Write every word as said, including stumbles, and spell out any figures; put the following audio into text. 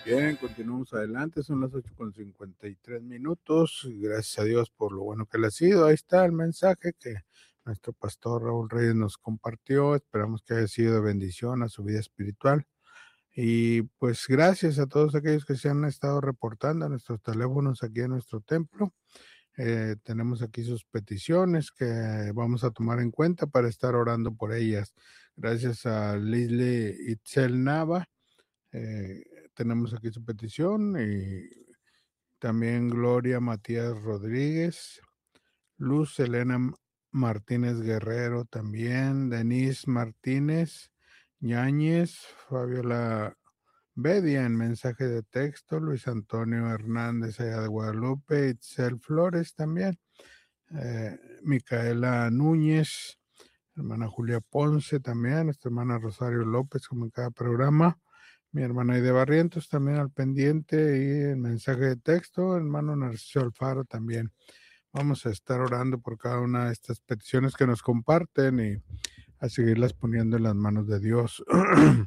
Bien, continuamos adelante, son las ocho con cincuenta y tres minutos, gracias a Dios por lo bueno que le ha sido. Ahí está el mensaje que nuestro pastor Raúl Reyes nos compartió, esperamos que haya sido de bendición a su vida espiritual. Y pues gracias a todos aquellos que se han estado reportando a nuestros teléfonos aquí en nuestro templo. Eh, tenemos aquí sus peticiones que vamos a tomar en cuenta para estar orando por ellas. Gracias a Leslie Itzel Nava. Eh, tenemos aquí su petición y también Gloria Matías Rodríguez, Luz Elena Martínez Guerrero también, Denise Martínez Ñáñez, Fabiola Bedia en mensaje de texto, Luis Antonio Hernández allá de Guadalupe, Itzel Flores también, eh, Micaela Núñez, hermana Julia Ponce también, nuestra hermana Rosario López como en cada programa, mi hermana Aide Barrientos también al pendiente y el mensaje de texto, hermano Narciso Alfaro también. Vamos a estar orando por cada una de estas peticiones que nos comparten y a seguirlas poniendo en las manos de Dios.